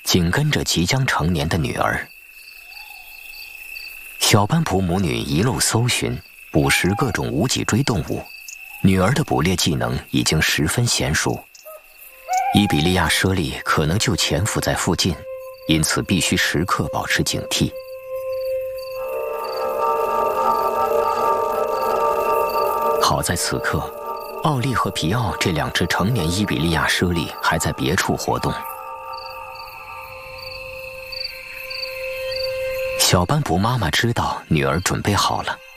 紧跟着即将成年的女儿。小斑蒲母女一路搜寻，捕食各种无脊椎动物。女儿的捕猎技能已经十分娴熟，伊比利亚猞猁可能就潜伏在附近，因此必须时刻保持警惕。好在此刻，奥利和皮奥这两只成年伊比利亚猞猁还在别处活动。小斑蒲妈妈知道女儿准备好了，